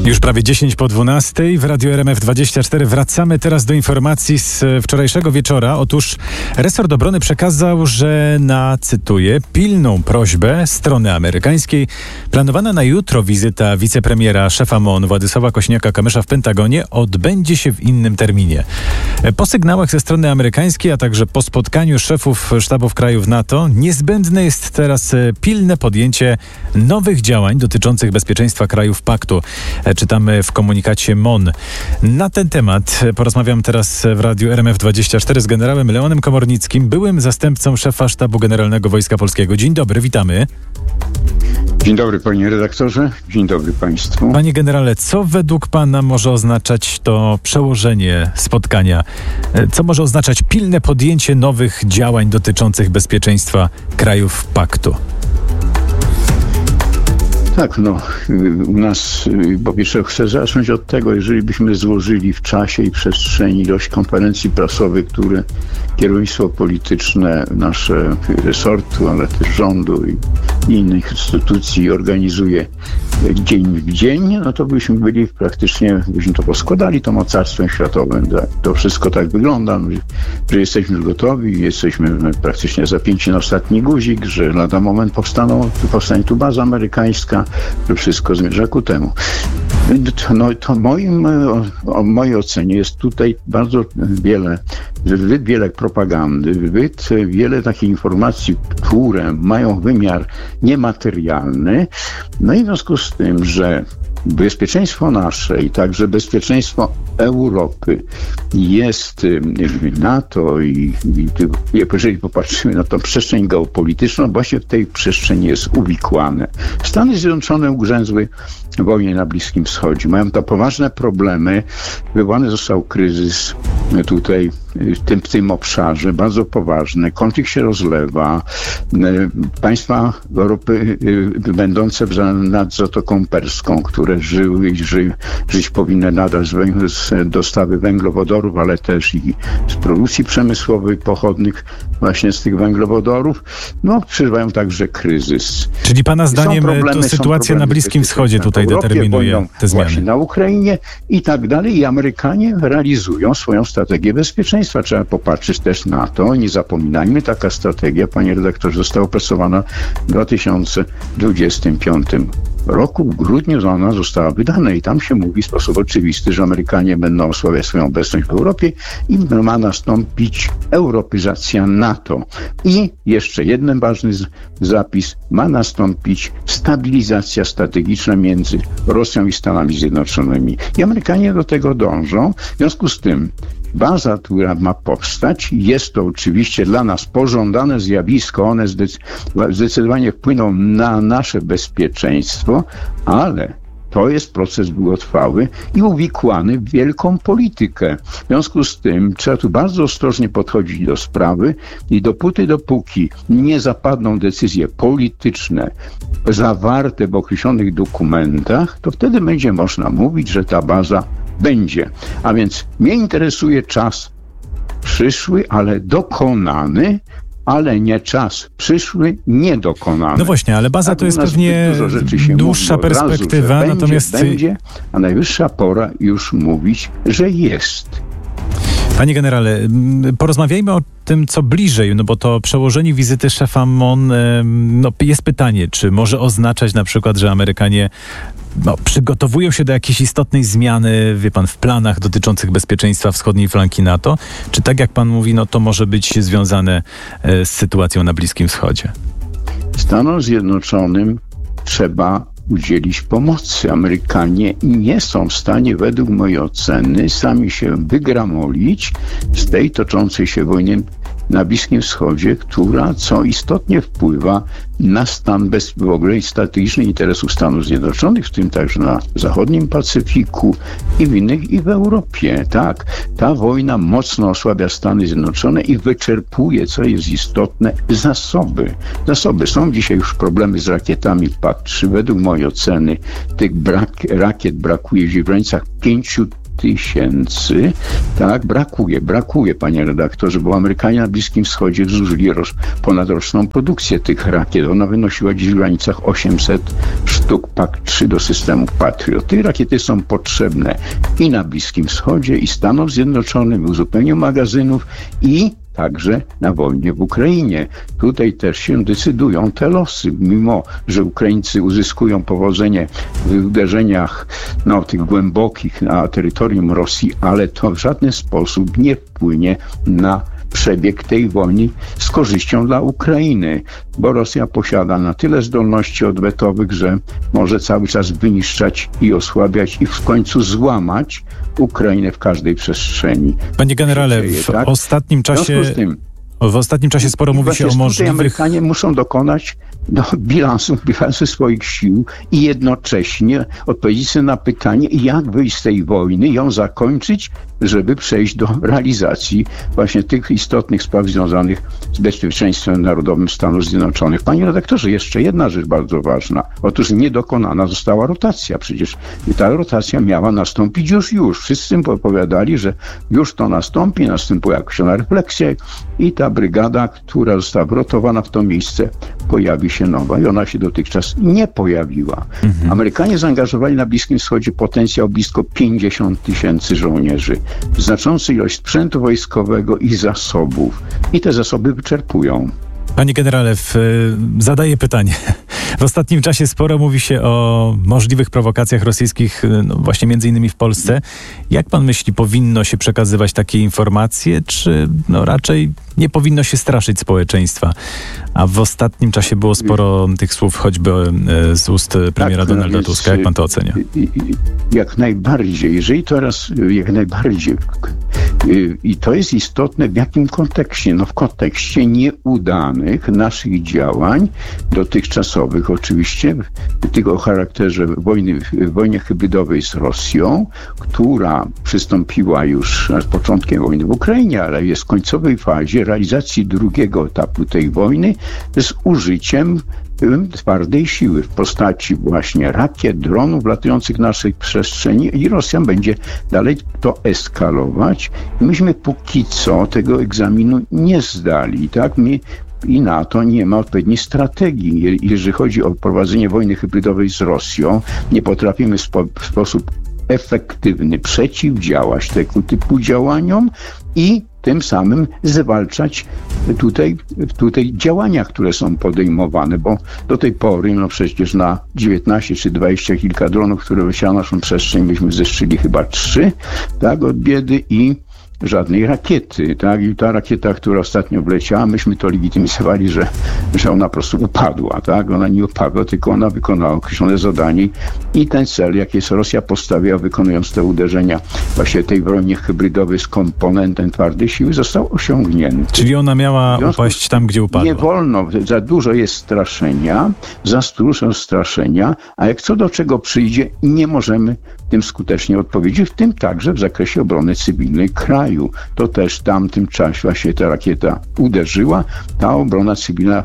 Już prawie 10 po 12 w Radiu RMF24 wracamy teraz do informacji z wczorajszego wieczora. Otóż resort obrony przekazał, że na, cytuję, pilną prośbę strony amerykańskiej planowana na jutro wizyta wicepremiera szefa MON Władysława Kosiniaka-Kamysza w Pentagonie odbędzie się w innym terminie. Po sygnałach ze strony amerykańskiej, a także po spotkaniu szefów sztabów krajów NATO niezbędne jest teraz pilne podjęcie nowych działań dotyczących bezpieczeństwa krajów paktu. Czytamy w komunikacie MON. Na ten temat porozmawiam teraz w Radiu RMF24 z generałem Leonem Komornickim, byłym zastępcą szefa Sztabu Generalnego Wojska Polskiego. Dzień dobry, witamy. Dzień dobry, panie redaktorze. Dzień dobry państwu. Panie generale, co według pana może oznaczać to przełożenie spotkania? Co może oznaczać pilne podjęcie nowych działań dotyczących bezpieczeństwa krajów paktu? Tak, u nas, po pierwsze chcę zacząć od tego, jeżeli byśmy złożyli w czasie i przestrzeni ilość konferencji prasowych, które kierownictwo polityczne, nasze resortu, ale też rządu i innych instytucji organizuje dzień w dzień, no to byśmy byli praktycznie, byśmy to poskładali to mocarstwem światowym. To wszystko tak wygląda, że jesteśmy już gotowi, jesteśmy praktycznie zapięci na ostatni guzik, że lada moment powstanie tu baza amerykańska, że wszystko zmierza ku temu. To w mojej ocenie jest tutaj bardzo wiele propagandy, wiele takich informacji, które mają wymiar niematerialny. No i w związku z tym, że bezpieczeństwo nasze i także bezpieczeństwo Europy jest NATO i jeżeli popatrzymy na tą przestrzeń geopolityczną, właśnie w tej przestrzeni jest uwikłane. Stany Zjednoczone ugrzęzły w wojnie na Bliskim Wschodzie. Mają to poważne problemy. Wywołany został kryzys tutaj w tym obszarze, bardzo poważny. Konflikt się rozlewa. Państwa Europy będące nad Zatoką Perską, które żyły i żyć powinny nadal z dostawy węglowodorów, ale też i z produkcji przemysłowej pochodnych właśnie z tych węglowodorów, przeżywają także kryzys. Czyli pana zdaniem to sytuacja na Bliskim Wschodzie tutaj determinuje te zmiany? Właśnie na Ukrainie i tak dalej. I Amerykanie realizują swoją strategię bezpieczeństwa. Trzeba popatrzeć też na to. Nie zapominajmy, taka strategia, panie redaktorze, została opracowana w 2025 roku. W grudniu ona została wydana i tam się mówi w sposób oczywisty, że Amerykanie będą osłabiać swoją obecność w Europie i ma nastąpić europeizacja NATO. I jeszcze jeden ważny zapis, ma nastąpić stabilizacja strategiczna między Rosją i Stanami Zjednoczonymi. I Amerykanie do tego dążą. W związku z tym baza, która ma powstać, jest to oczywiście dla nas pożądane zjawisko, one zdecydowanie wpłyną na nasze bezpieczeństwo, ale to jest proces długotrwały i uwikłany w wielką politykę. W związku z tym trzeba tu bardzo ostrożnie podchodzić do sprawy i dopóki nie zapadną decyzje polityczne zawarte w określonych dokumentach, to wtedy będzie można mówić, że ta baza będzie. A więc mnie interesuje czas przyszły, ale dokonany, ale nie czas przyszły, niedokonany. No właśnie, ale baza to jest pewnie dłuższa perspektywa, razu, natomiast będzie, a najwyższa pora już mówić, że jest. Panie generale, porozmawiajmy o tym, co bliżej, bo to przełożenie wizyty szefa MON, jest pytanie, czy może oznaczać na przykład, że Amerykanie przygotowują się do jakiejś istotnej zmiany, wie pan, w planach dotyczących bezpieczeństwa wschodniej flanki NATO, czy tak jak pan mówi, to może być związane z sytuacją na Bliskim Wschodzie? Stanom Zjednoczonym trzeba udzielić pomocy. Amerykanie nie są w stanie, według mojej oceny, sami się wygramolić z tej toczącej się wojny na Bliskim Wschodzie, która co istotnie wpływa na stan w ogóle strategicznych interesów Stanów Zjednoczonych, w tym także na zachodnim Pacyfiku i w innych, i w Europie. Tak, ta wojna mocno osłabia Stany Zjednoczone i wyczerpuje, co jest istotne, zasoby. Są dzisiaj już problemy z rakietami PAC-3. Według mojej oceny tych rakiet brakuje w granicach 5 000, tak, brakuje, panie redaktorze, bo Amerykanie na Bliskim Wschodzie zużyli ponadroczną produkcję tych rakiet. Ona wynosiła dziś w granicach 800 sztuk PAC-3 do systemu Patriot. Te rakiety są potrzebne i na Bliskim Wschodzie, i Stanom Zjednoczonym, w uzupełnieniu magazynów, i także na wojnie w Ukrainie. Tutaj też się decydują te losy, mimo że Ukraińcy uzyskują powodzenie w uderzeniach tych głębokich na terytorium Rosji, ale to w żaden sposób nie wpłynie na przebieg tej wojny z korzyścią dla Ukrainy, bo Rosja posiada na tyle zdolności odwetowych, że może cały czas wyniszczać i osłabiać i w końcu złamać Ukrainę w każdej przestrzeni. Panie generale, w ostatnim czasie sporo mówi się o możliwych... Amerykanie muszą dokonać bilansu swoich sił i jednocześnie odpowiedzieć sobie na pytanie, jak wyjść z tej wojny, ją zakończyć, żeby przejść do realizacji właśnie tych istotnych spraw związanych z bezpieczeństwem narodowym Stanów Zjednoczonych. Panie redaktorze, jeszcze jedna rzecz bardzo ważna. Otóż niedokonana została rotacja. Przecież ta rotacja miała nastąpić już. Wszyscy opowiadali, że już to nastąpi, następuje określona refleksja i ta brygada, która została wrotowana w to miejsce, pojawi się nowa i ona się dotychczas nie pojawiła. Amerykanie zaangażowali na Bliskim Wschodzie potencjał blisko 50 000 żołnierzy. Znaczącą ilość sprzętu wojskowego i zasobów. I te zasoby wyczerpują. Panie generale, zadaję pytanie. W ostatnim czasie sporo mówi się o możliwych prowokacjach rosyjskich, właśnie między innymi w Polsce. Jak pan myśli, powinno się przekazywać takie informacje, czy raczej nie powinno się straszyć społeczeństwa? A w ostatnim czasie było sporo tych słów, choćby z ust premiera Donalda Tuska. Jak pan to ocenia? Jak najbardziej. Jak najbardziej. I to jest istotne w jakim kontekście? W kontekście nieudanych naszych działań dotychczasowych, oczywiście, tylko o charakterze wojny hybrydowej z Rosją, która przystąpiła już z początkiem wojny w Ukrainie, ale jest w końcowej fazie realizacji drugiego etapu tej wojny z użyciem twardej siły w postaci właśnie rakiet, dronów latających w naszej przestrzeni i Rosja będzie dalej to eskalować. Myśmy póki co tego egzaminu nie zdali, tak? I NATO nie ma odpowiedniej strategii. Jeżeli chodzi o prowadzenie wojny hybrydowej z Rosją, nie potrafimy w sposób efektywny przeciwdziałać tego typu działaniom i tym samym zwalczać tutaj działania, które są podejmowane, bo do tej pory, przecież na 19 czy 20 kilka dronów, które wyleciały na naszą przestrzeń, myśmy zeszczyli chyba 3, tak, od biedy i żadnej rakiety, tak? I ta rakieta, która ostatnio wleciała, myśmy to legitymizowali, że ona po prostu upadła, tak? Ona nie upadła, tylko ona wykonała określone zadanie i ten cel, jaki Rosja postawiła, wykonując te uderzenia właśnie tej wojnie hybrydowej z komponentem twardej siły, został osiągnięty. Czyli ona miała upaść tam, gdzie upadła. Nie wolno, za dużo jest straszenia, za dużo straszenia, a jak co do czego przyjdzie, nie możemy tym skutecznie odpowiedzieć, w tym także w zakresie obrony cywilnej kraju. To też w tamtym czasie właśnie ta rakieta uderzyła. Ta obrona cywilna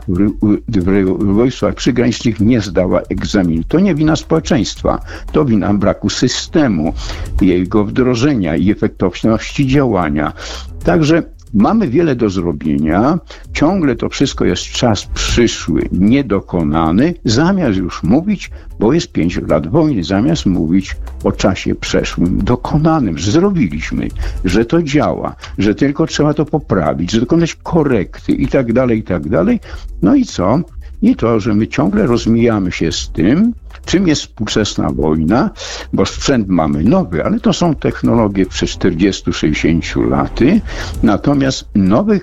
w wojskach przygranicznych nie zdała egzaminu. To nie wina społeczeństwa, to wina braku systemu, jego wdrożenia i efektywności działania. Także mamy wiele do zrobienia. Ciągle to wszystko jest czas przyszły, niedokonany. Zamiast już mówić, bo jest 5 lat wojny, zamiast mówić o czasie przeszłym, dokonanym, że zrobiliśmy, że to działa, że tylko trzeba to poprawić, że dokonać korekty i tak dalej, i tak dalej. No i co? I to, że my ciągle rozmijamy się z tym, czym jest współczesna wojna, bo sprzęt mamy nowy, ale to są technologie przed 40-60 laty, natomiast nowych